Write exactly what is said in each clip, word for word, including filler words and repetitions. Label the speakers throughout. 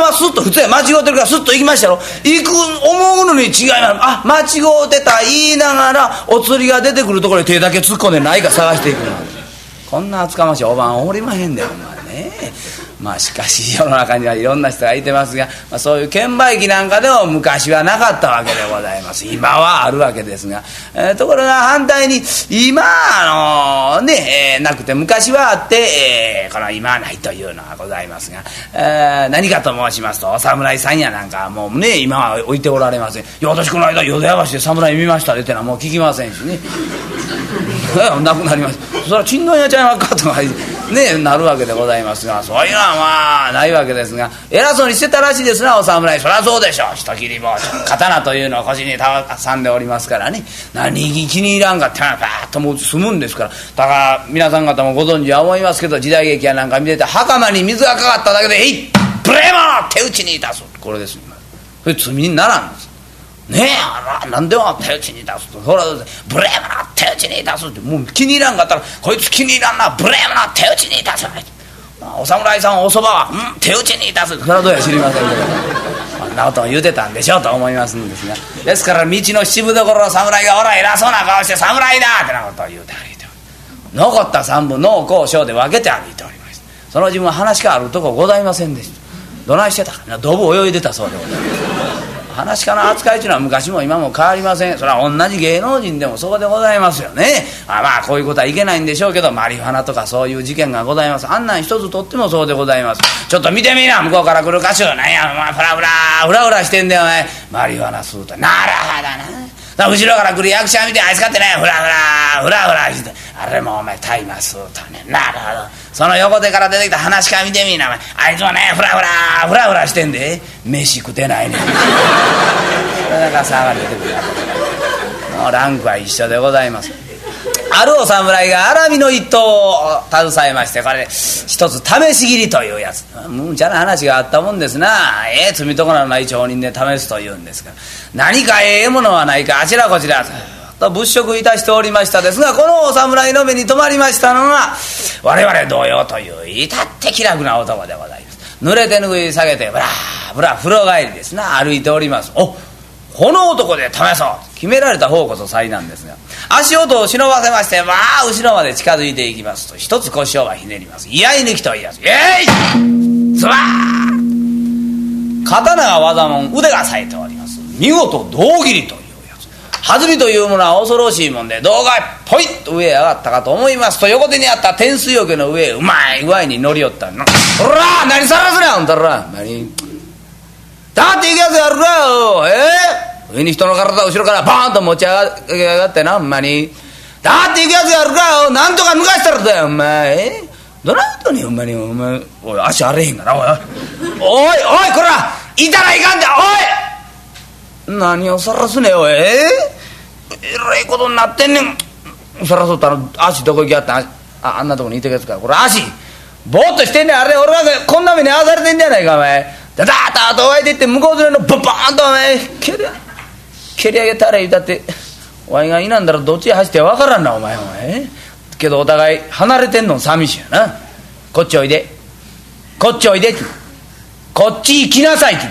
Speaker 1: まスッと普通や間違うてるからスッと行きましたろ。行く思うのに違います。あ、間違うてた言いながらお釣りが出てくるところに手だけ突っ込んでないか探していくの。こんな厚かましいおばんおりまへんでほんまね。まあしかし世の中にはいろんな人がいてますが、まあ、そういう券売機なんかでも昔はなかったわけでございます。今はあるわけですが、えー、ところが反対に今あのね、えー、なくて昔はあって、えー、この今はないというのがございますが、えー、何かと申しますとお侍さんやなんかもうね今は置いておられません。いや私この間淀屋橋で侍見ましたってのはもう聞きませんしねなくなります。それはちんどん屋ちゃいまっかとかねなるわけでございますが、そういうのはまあないわけですが、偉そうにしてたらしいですなお侍。そりゃそうでしょう。人斬り包丁刀というのを腰に挟んでおりますからね、何気に入らんかってのはパーッともう済むんですから。だから皆さん方もご存知は思いますけど、時代劇やなんか見てて袴に水がかかっただけで「えい無礼者手打ちにいたす」これです。それ罪にならんですねえ。あら何でも手打ちに出すと、それは無礼者手打ちに出すって、もう気に入らんかったらこいつ気に入らんな無礼者手打ちに出す。お侍さんおそばは、うん、手打ちに出す。それはどうや知りませんけどあんなことを言うてたんでしょうと思いますんですが、ですから道の七分どころの侍がおら偉そうな顔して侍だってなことを言うて歩いており、残った三分農耕商で分けて歩いておりました。その自分は話があるとこございませんでした。どないしてたかな、ドブ泳いでたそうでございます。話家の扱いというのは昔も今も変わりません。それは同じ芸能人でもそうでございますよね。あまあこういうことはいけないんでしょうけど、マリファナとかそういう事件がございます。あんなん一つとってもそうでございます。ちょっと見てみな向こうから来る歌手なんやお前フラフラフラフラしてんだよお前マリファナ吸うと。なるほどな。だ後ろから来る役者見てあいつかってねフラフラフラフラしてあれもお前タイマー吸うとね。なるほど。その横手から出てきた話家見てみなあいつはねフラフラフラフラしてんで飯食ってないねんそれだから差が出てくる。もうランクは一緒でございます。あるお侍が荒みの一刀を携えまして、これ一つ試し切りというやつ、むちゃな話があったもんですな。ええ罪とこのない町人で試すというんですから、何かええものはないかあちらこちらと物色いたしておりましたですが、このお侍の目に留まりましたのが我々同様という至って気楽な男でございます。濡れて拭い下げてブラブラ風呂帰りですな歩いております。おこの男で試そう決められた方こそ災難ですが、足音を忍ばせましてわあ後ろまで近づいていきますと、一つ腰をはひねります。居合抜きといやつえいズバー刀が技もん腕が冴えております。見事胴切りというやつ。弾みというものは恐ろしいもんで、胴がポイッと上へ上がったかと思いますと、横手にあった天水桶の上へうまい具合に乗り寄ったな。ほら何さらすねあんたら何だっていくやつやるかよ。えー、上に人の体を後ろからバーンと持ち上ががってな、ほんまにだっていくやつやるかよ。なんとか脱がしたらだよお前。えー、どないとねほんまにお前。おい足荒れへんかなおいおいおいこらいたらいかんでおい何をさらすねおい。えー、えらいことになってんねん。さらそったら足どこ行きやったん。ああんなとこにいてるやつか。これ足ぼーっとしてんねん。あれ俺はこんな目に遭わされてんじゃないかお前。だだーっとおいでって向こう連れのババーンとお前蹴り蹴り上げたらいい。だってお前がいなんだらどっちへ走って分からんなお前お前。けどお互い離れてんの寂しいやな。こっちおいでこっちおいでってこっち行きなさいって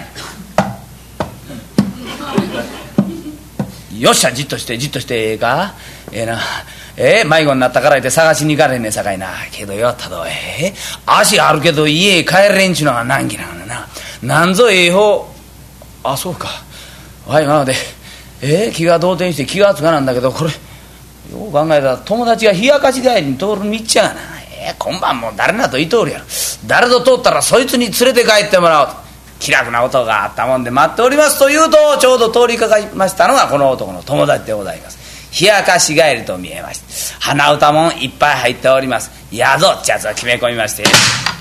Speaker 1: よっしゃじっとしてじっとしてええかええな。えー、迷子になったから言って探しに行かれんねんさかいな。けどよったどえー、足あるけど家へ帰れんちゅうのが難儀なのな。なんぞええ方あそうかはいなのでえー、気が動転して気がつかなんだけど、これよう考えたら友達が冷やかし帰りに通る道やがな。えー、今晩も誰なといとおるやろ。誰と通ったらそいつに連れて帰ってもらおうと気楽な音があったもんで待っておりますというと、ちょうど通りかかりましたのがこの男の友達でございます。冷やかし帰りと見えまして鼻歌もんいっぱい入っております。宿っちゃつを決め込みまして